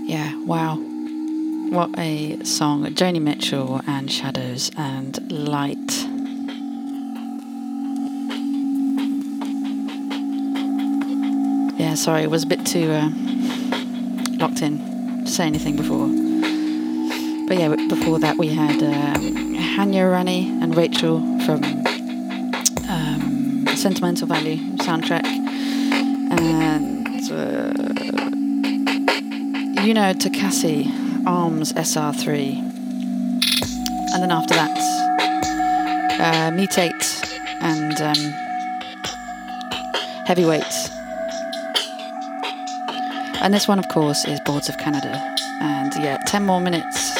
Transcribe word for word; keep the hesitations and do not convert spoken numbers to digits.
Yeah, wow. What a song. Joni Mitchell and Shadows and Light. Yeah, sorry, it was a bit too uh, locked in to say anything before. But yeah, before that we had um, Hanya Rani and Rachel from um, Sentimental Value soundtrack. And uh, Yuno Takase, Arms S R three. And then after that, uh, Mutate and um, Heavyweights. And this one, of course, is Boards of Canada. And yeah, ten more minutes